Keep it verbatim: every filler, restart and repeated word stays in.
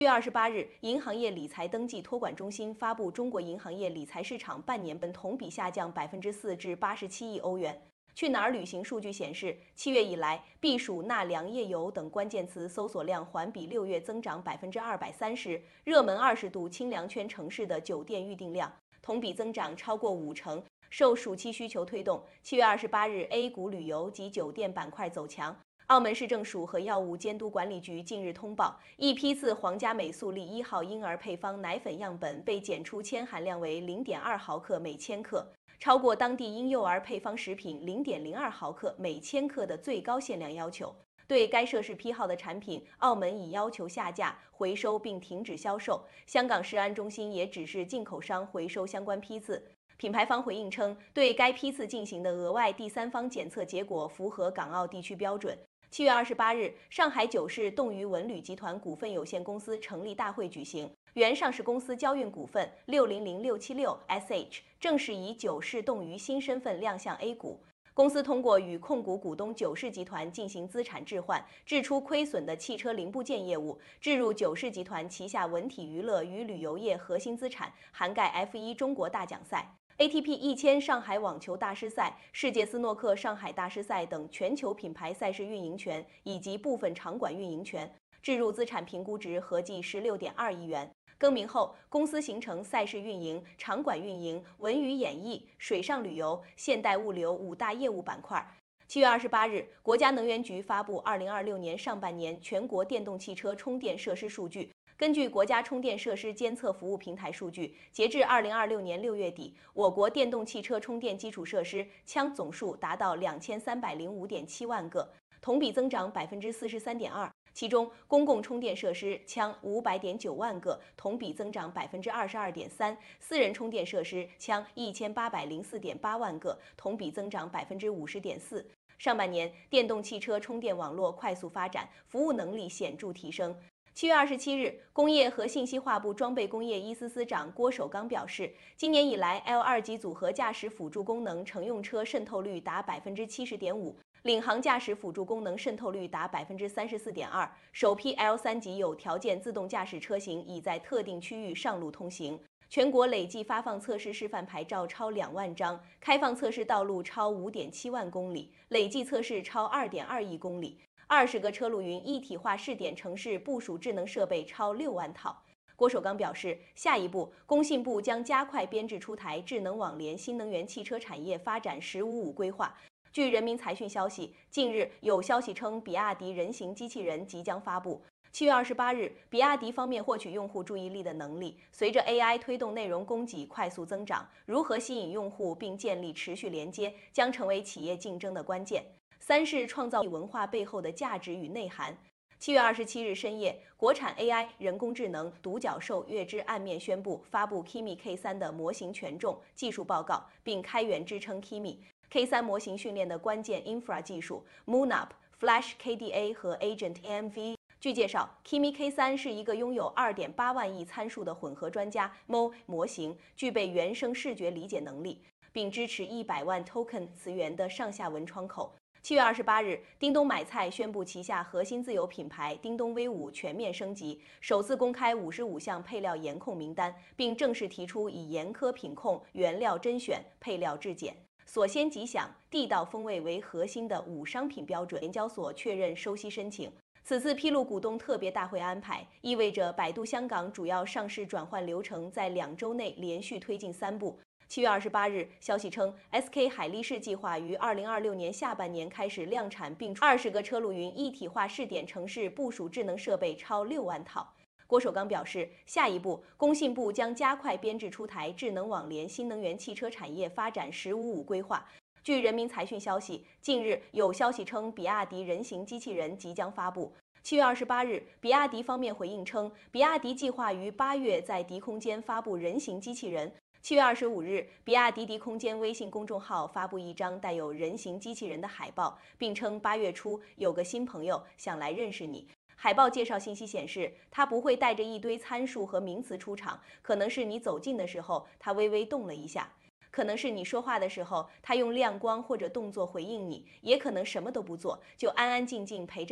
七月二十八日，银行业理财登记托管中心发布中国银行业理财市场半年本同比下降百分之四至八十七亿欧元。去哪儿旅行数据显示，七月以来，避暑、纳凉、夜游等关键词搜索量环比六月增长百分之二百三十，热门二十度清凉圈城市的酒店预订量同比增长超过五成。受暑期需求推动，七月二十八日 ，A 股旅游及酒店板块走强。澳门市政署和药物监督管理局近日通报，一批次皇家美素丽一号婴儿配方奶粉样本被检出铅含量为 零点二毫克每千克，超过当地婴幼儿配方食品 零点零二毫克每千克的最高限量要求。对该涉事批号的产品，澳门已要求下架、回收并停止销售。香港食安中心也指示进口商回收相关批次。品牌方回应称，对该批次进行的额外第三方检测结果符合港澳地区标准。七月二十八日，上海九市冻鱼文旅集团股份有限公司成立大会举行，原上市公司交运股份六零零六七六 S H 正式以九市冻鱼新身份亮相 A 股。公司通过与控股股东九市集团进行资产置换，制出亏损的汽车零部件业务，置入九市集团旗下文体娱乐与旅游业核心资产，涵盖 F 一 中国大奖赛、A T P 一千上海网球大师赛、世界斯诺克上海大师赛等全球品牌赛事运营权以及部分场馆运营权，置入资产评估值合计十六点二亿元。更名后，公司形成赛事运营、场馆运营、文娱演艺、水上旅游、现代物流五大业务板块。七月二十八日，国家能源局发布二零二六年上半年全国电动汽车充电设施数据。根据国家充电设施监测服务平台数据，截至二零二六年六月底，我国电动汽车充电基础设施枪总数达到两千三百零五点七万个，同比增长百分之四十三点二。其中，公共充电设施枪五百点九万个，同比增长百分之二十二点三；私人充电设施枪一千八百零四点八万个，同比增长百分之五十点四。上半年，电动汽车充电网络快速发展，服务能力显著提升。七月二十七日，工业和信息化部装备工业一司司长郭守刚表示，今年以来 L 二 级组合驾驶辅助功能乘用车渗透率达百分之七十点五，领航驾驶辅助功能渗透率达百分之三十四点二。首批 L 三 级有条件自动驾驶车型已在特定区域上路通行。全国累计发放测试示范牌照超两万张，开放测试道路超五点七万公里，累计测试超二点二亿公里。二十个车路云一体化试点城市部署智能设备超六万套。郭守刚表示，下一步，工信部将加快编制出台智能网联新能源汽车产业发展“十五五”规划。据人民财讯消息，近日有消息称，比亚迪人形机器人即将发布。七月二十八日，比亚迪方面获取用户注意力的能力，随着 A I 推动内容供给快速增长，如何吸引用户并建立持续连接，将成为企业竞争的关键。三是创造文化背后的价值与内涵。七月二十七日深夜，国产 A I 人工智能独角兽月之暗面宣布发布 Kimi K 三 的模型权重技术报告，并开源支撑 Kimi K 三 模型训练的关键 infra 技术 MoonUp、Flash K D A 和 Agent A M V。据介绍 ，Kimi K 三 是一个拥有 二点八万亿参数的混合专家 M O 模型，具备原生视觉理解能力，并支持一百万 token 词源的上下文窗口。七月二十八日，叮咚买菜宣布旗下核心自有品牌叮咚 V 五全面升级，首次公开五十五项配料严控名单，并正式提出以严苛品控、原料甄选、配料质检、所鲜即享、地道风味为核心的五商品标准。联交所确认收悉申请。此次披露股东特别大会安排，意味着百度香港主要上市转换流程在两周内连续推进三步。七月二十八日，消息称 ，S K 海力士计划于二零二六年下半年开始量产，并二十个车路云一体化试点城市部署智能设备超六万套。郭守刚表示，下一步，工信部将加快编制出台智能网联新能源汽车产业发展“十五五”规划。据人民财讯消息，近日有消息称，比亚迪人形机器人即将发布。七月二十八日，比亚迪方面回应称，比亚迪计划于八月在迪空间发布人形机器人。七月二十五日，比亚迪迪空间微信公众号发布一张带有人形机器人的海报，并称八月初有个新朋友想来认识你。海报介绍信息显示，它不会带着一堆参数和名词出场，可能是你走近的时候，它微微动了一下。可能是你说话的时候，它用亮光或者动作回应你，也可能什么都不做，就安安静静陪着。